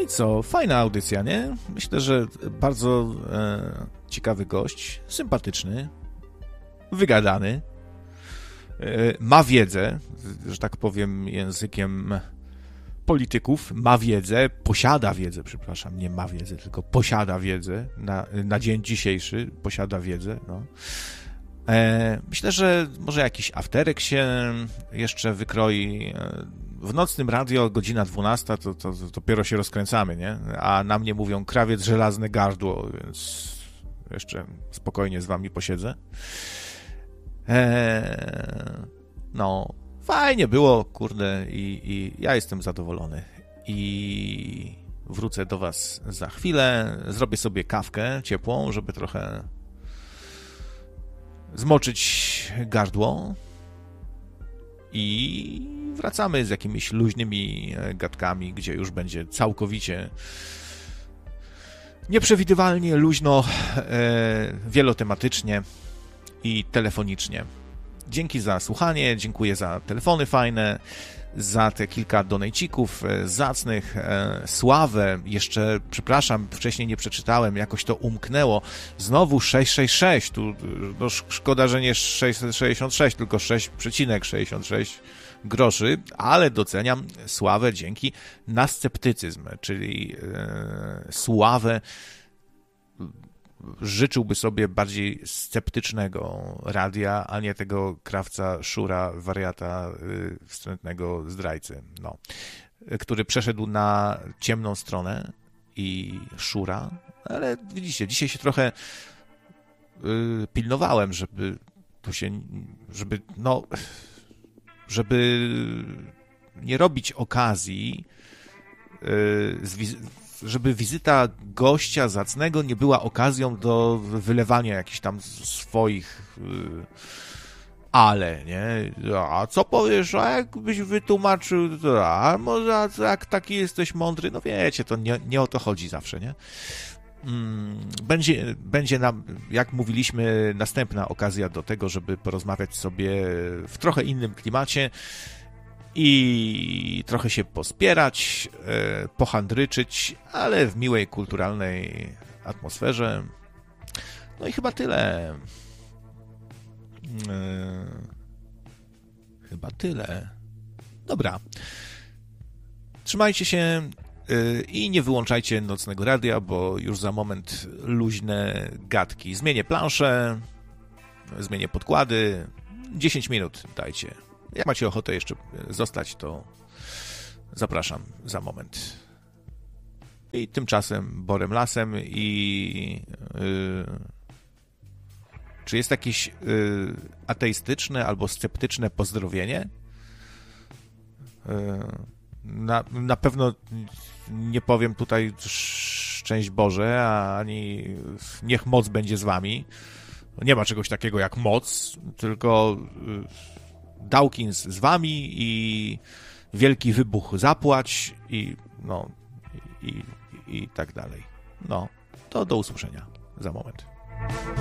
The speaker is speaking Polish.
co, fajna audycja, nie? Myślę, że bardzo ciekawy gość, sympatyczny, wygadany, ma wiedzę, że tak powiem językiem polityków, ma wiedzę, posiada wiedzę, przepraszam, nie ma wiedzę, tylko posiada wiedzę, na dzień dzisiejszy posiada wiedzę, no. Myślę, że może jakiś afterek się jeszcze wykroi. W nocnym radio godzina 12 to dopiero się rozkręcamy, nie? A na mnie mówią krawiec żelazne gardło, więc jeszcze spokojnie z wami posiedzę. No, fajnie było, kurde, i ja jestem zadowolony. I wrócę do was za chwilę. Zrobię sobie kawkę ciepłą, żeby trochę zmoczyć gardło i wracamy z jakimiś luźnymi gadkami, gdzie już będzie całkowicie nieprzewidywalnie, luźno, wielotematycznie i telefonicznie. Dzięki za słuchanie, dziękuję za telefony fajne, za te kilka donejcików zacnych, Sławę, jeszcze, przepraszam, wcześniej nie przeczytałem, jakoś to umknęło, znowu 666, tu no, szkoda, że nie 666, tylko 6,66 groszy, ale doceniam Sławę dzięki na sceptycyzm, czyli Sławę życzyłby sobie bardziej sceptycznego radia, a nie tego krawca, szura, wariata, wstrętnego zdrajcy, no, który przeszedł na ciemną stronę i szura, ale widzicie, dzisiaj się trochę pilnowałem, żeby nie robić okazji, żeby wizyta gościa zacnego nie była okazją do wylewania jakichś tam swoich ale, nie? A co powiesz, a jakbyś wytłumaczył, a może jak taki jesteś mądry, no wiecie, to nie o to chodzi zawsze, nie? Będzie nam, jak mówiliśmy, następna okazja do tego, żeby porozmawiać sobie w trochę innym klimacie i trochę się pospierać, pohandryczyć, ale w miłej, kulturalnej atmosferze. No i chyba tyle. Chyba tyle. Dobra. Trzymajcie się i nie wyłączajcie nocnego radia, bo już za moment luźne gadki. Zmienię planszę, zmienię podkłady. 10 minut dajcie. Jak macie ochotę jeszcze zostać, to zapraszam za moment. I tymczasem Borem Lasem i czy jest jakieś ateistyczne albo sceptyczne pozdrowienie? Na pewno nie powiem tutaj szczęść Boże, ani niech moc będzie z wami. Nie ma czegoś takiego jak moc, tylko Dawkins z wami i wielki wybuch zapłać i no i tak dalej. No, to do usłyszenia za moment.